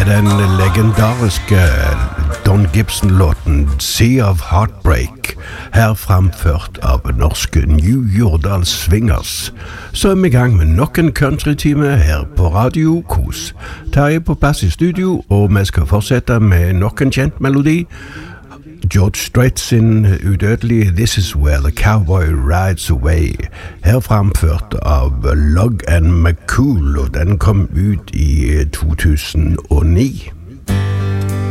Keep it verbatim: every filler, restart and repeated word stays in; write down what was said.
med den legendariske Don Gibson-låten Sea of Heartbreak, her framført av norske New Jordal Swingers. Så er vi i gang med nok en country-time her på Radio Kos. Terje på plass i studio, og vi skal fortsette med nok en kjent melodi. George Strait sin udødelige This is where the cowboy rides away, her framført av Lug and McCool, og den kom ut i to tusen og ni.